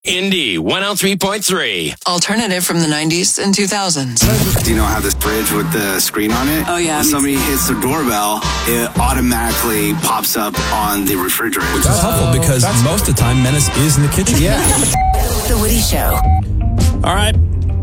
Indy 103.3. Alternative from the 90s and 2000s. Do you know how this fridge with the screen on it? Oh, yeah. When somebody hits the doorbell, it automatically pops up on the refrigerator. Which is helpful because most of the time Menace is in the kitchen. Yeah. The Woody Show. All right.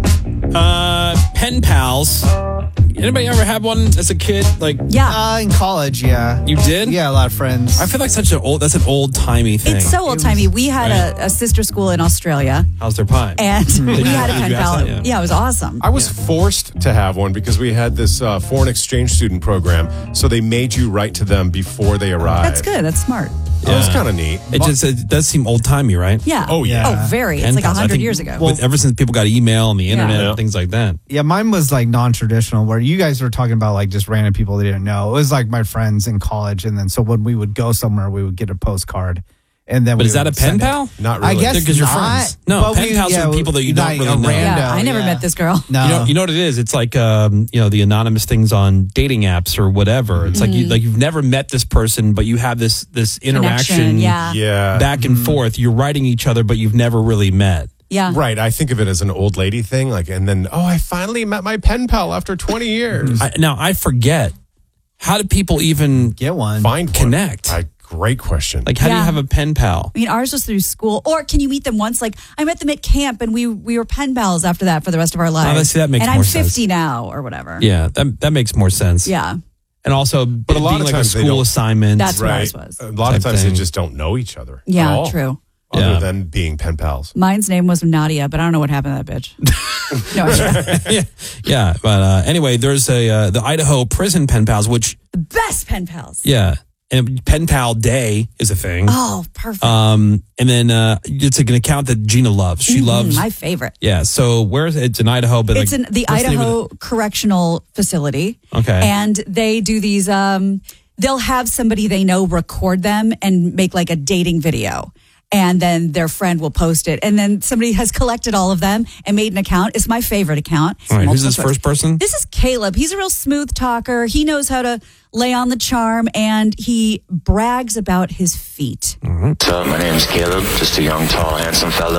Pen pals. Anybody ever have one as a kid? Like, Yeah. In college, yeah. you did? Yeah, a lot of friends. I feel like that's an old timey thing. It's so old timey. We had a sister school in Australia, How's their pie? and we had a Did pen you ask pal. that? Yeah, it was awesome. I was forced to have one because we had this foreign exchange student program, so they made you write to them before they arrived. That's good. That's smart. That was kind of neat. It does seem old timey, right? Yeah. Oh, yeah. Oh, very. It's Pen like pals, I 100 think, years ago. with- ever since people got email and the internet Yeah. and things like that. Yeah, mine was like non-traditional, where you guys were talking about like just random people they didn't know. It was like my friends in college, and then so when we would go somewhere, we would get a postcard, and then. But we is that a would pen send it. pal? Not really. I guess Because you're not, friends. No, but pen pals are people that you don't like really a know. rando, yeah, I never met this girl. No, You know what it is? It's like the anonymous things on dating apps or whatever. It's like you've never met this person, but you have this interaction, Connection, yeah. Yeah. back and forth. You're writing each other, but you've never really met. Yeah. Right. I think of it as an old lady thing. And then, I finally met my pen pal after 20 years. Now I forget. How do people even get one. Find one. connect? Great question. Like, how do you Yeah. have a pen pal? I mean, ours was through school. Or can you meet them once? Like, I met them at camp, and we were pen pals after that for the rest of our lives. that makes and more I'm sense. 50 now, or whatever. Yeah, that makes more sense. Yeah. And also, but a lot being of like times a they school don't- assignment. That's what right. ours was. A lot of Type times thing. they just don't know each other. at Yeah, all, true. Other Yeah. than being pen pals. Mine's name was Nadia, but I don't know what happened to that bitch. No idea. yeah. But anyway, there's the Idaho prison pen pals, which The best pen pals. and Pen Pal Day is a thing. Oh, perfect. And then it's an account that Gina loves. She loves. my favorite. Yeah. So where is it? It's in Idaho, but It's like, in the what's name of Idaho Correctional Facility. Okay. And they do these, they'll have somebody they know record them and make like a dating video. And then their friend will post it. And then somebody has collected all of them and made an account. It's my favorite account. All right, who's Multiple this first person? This is Caleb. He's a real smooth talker. He knows how to lay on the charm, and he brags about his feet. So my name's Caleb, just a young, tall, handsome fella.